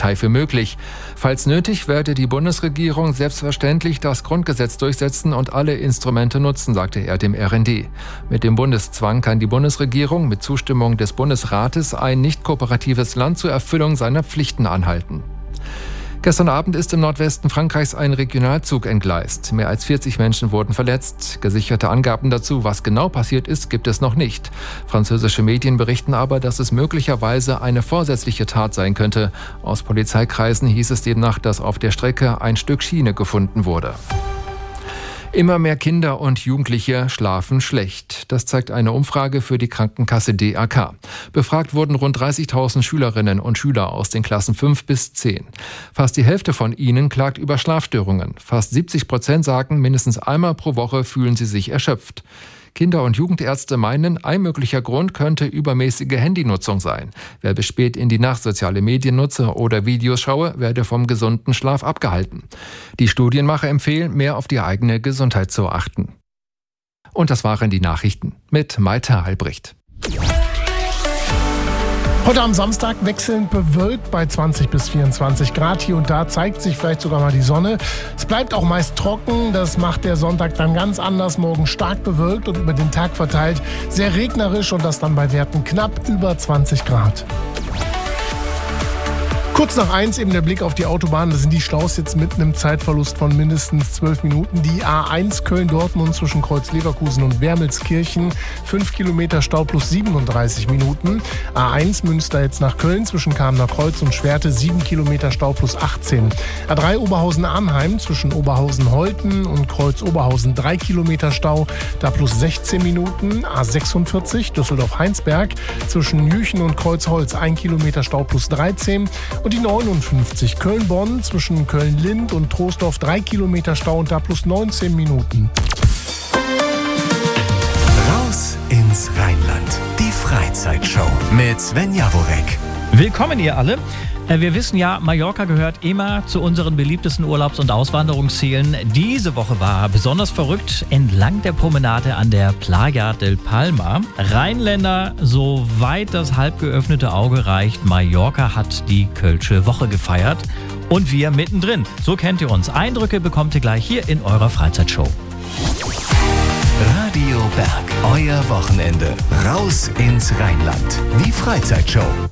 Partei für möglich. Falls nötig, werde die Bundesregierung selbstverständlich das Grundgesetz durchsetzen und alle Instrumente nutzen, sagte er dem RND. Mit dem Bundeszwang kann die Bundesregierung mit Zustimmung des Bundesrates ein nicht kooperatives Land zur Erfüllung seiner Pflichten anhalten. Gestern Abend ist im Nordwesten Frankreichs ein Regionalzug entgleist. Mehr als 40 Menschen wurden verletzt. Gesicherte Angaben dazu, was genau passiert ist, gibt es noch nicht. Französische Medien berichten aber, dass es möglicherweise eine vorsätzliche Tat sein könnte. Aus Polizeikreisen hieß es demnach, dass auf der Strecke ein Stück Schiene gefunden wurde. Immer mehr Kinder und Jugendliche schlafen schlecht. Das zeigt eine Umfrage für die Krankenkasse DRK. Befragt wurden rund 30.000 Schülerinnen und Schüler aus den Klassen 5 bis 10. Fast die Hälfte von ihnen klagt über Schlafstörungen. Fast 70% sagen, mindestens einmal pro Woche fühlen sie sich erschöpft. Kinder- und Jugendärzte meinen, ein möglicher Grund könnte übermäßige Handynutzung sein. Wer bis spät in die Nacht soziale Medien nutze oder Videos schaue, werde vom gesunden Schlaf abgehalten. Die Studienmacher empfehlen, mehr auf die eigene Gesundheit zu achten. Und das waren die Nachrichten mit Malte Albrecht. Heute am Samstag wechselnd bewölkt bei 20 bis 24 Grad. Hier und da zeigt sich vielleicht sogar mal die Sonne. Es bleibt auch meist trocken. Das macht der Sonntag dann ganz anders. Morgen stark bewölkt und über den Tag verteilt sehr regnerisch und das dann bei Werten knapp über 20 Grad. Kurz nach 1 eben der Blick auf die Autobahn. Da sind die Staus jetzt mit einem Zeitverlust von mindestens 12 Minuten. Die A1 Köln-Dortmund zwischen Kreuz-Leverkusen und Wermelskirchen. 5 Kilometer Stau plus 37 Minuten. A1 Münster jetzt nach Köln zwischen Kamener Kreuz und Schwerte. 7 Kilometer Stau plus 18. A3 Oberhausen-Arnheim zwischen Oberhausen-Holten und Kreuz-Oberhausen. 3 Kilometer Stau, da plus 16 Minuten. A46 Düsseldorf-Heinsberg zwischen Jüchen und Kreuzholz. 1 Kilometer Stau plus 13. Und die 59 Köln-Bonn zwischen Köln-Lind und Troisdorf 3 Kilometer Stau und da plus 19 Minuten. Raus ins Rheinland. Die Freizeitshow mit Sven Jaworek. Willkommen ihr alle. Wir wissen ja, Mallorca gehört immer zu unseren beliebtesten Urlaubs- und Auswanderungszielen. Diese Woche war besonders verrückt entlang der Promenade an der Playa del Palma. Rheinländer, soweit das halb geöffnete Auge reicht, Mallorca hat die Kölsche Woche gefeiert. Und wir mittendrin. So kennt ihr uns. Eindrücke bekommt ihr gleich hier in eurer Freizeitshow. Radio Berg, euer Wochenende. Raus ins Rheinland. Die Freizeitshow.